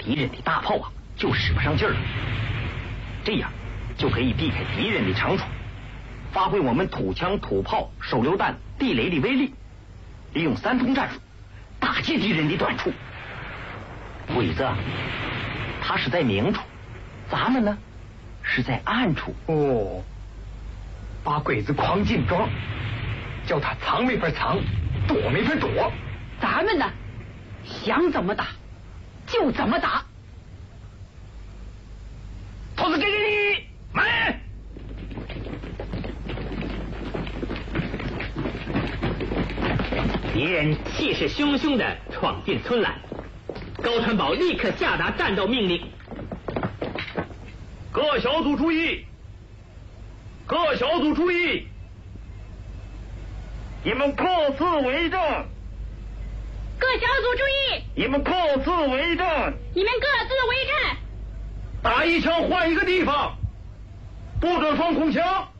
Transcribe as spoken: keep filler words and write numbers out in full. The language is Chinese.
敌人的大炮啊就使不上劲儿了。这样就可以避开敌人的长处，发挥我们土枪、土炮、手榴弹、地雷的威力，利用三通战术打击敌人的短处。鬼子他是在明处，咱们呢是在暗处。 哦，把鬼子诓进庄，叫他藏没法藏，躲没法躲。 咱们呢想怎么打就怎么打。 兔子给给你买。 敌人气势汹汹地闯进村来，高传宝立刻下达战斗命令： 各小组注意，各小组注意，你们各自为阵。 各小组注意， 你们各自为阵。 你们各自为阵。 打一枪换一个地方，不准放空枪。